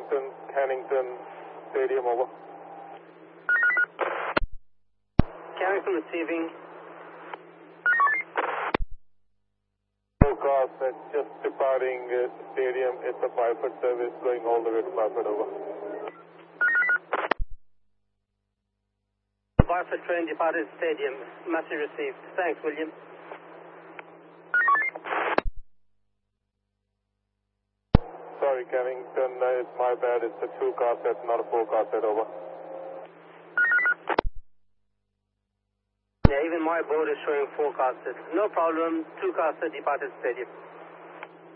Cannington Stadium, over. Cannington receiving. Forecast that's just departing stadium. It's a 5-foot service going all the way to Barford, over. Barford train departed stadium. Message received. Thanks, William. Sorry, Cannington, it's my bad. It's a 2-car set, not a 4-car set, over. Yeah, even my board is showing 4 car set. No problem. 2 car set departed stadium.